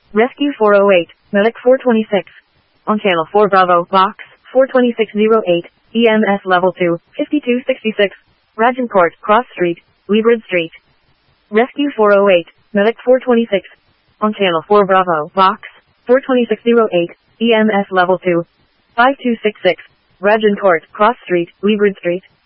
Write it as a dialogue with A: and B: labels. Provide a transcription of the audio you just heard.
A: Rescue 408, Medic 426. On Channel 4 Bravo, Box 42608, EMS Level 2, 5266. Ragincourt, Cross Street, Leebridge Street. Rescue 408, Medic 426. On Channel 4 Bravo, Box 42608, EMS Level 2, 5266. Ragincourt, Cross Street, Leebridge Street.